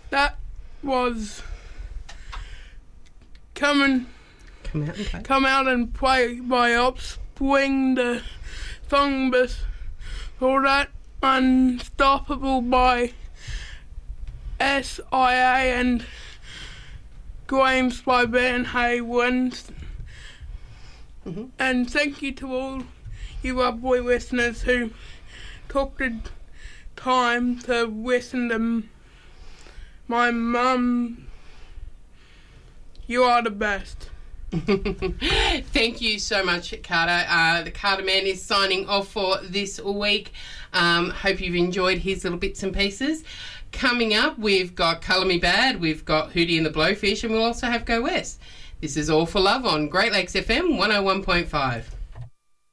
That was come out and play by Offspring, the song before that Unstoppable by SIA and Games by Ben Haywood. And thank you to all you lovely listeners who took the time to listen to my mum. You are the best. Thank you so much, Carter. The Carter Man is signing off for this week. Hope you've enjoyed his little bits and pieces. Coming up, we've got Colour Me Bad, we've got Hootie and the Blowfish, and we'll also have Go West. This is All for Love on Great Lakes FM 101.5.